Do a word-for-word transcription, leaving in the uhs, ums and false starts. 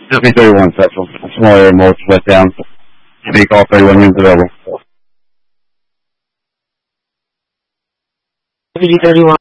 Deputy thirty-one, Central. Small area, Mulch, west down. Deputy call thirty-one units available. Deputy thirty-one.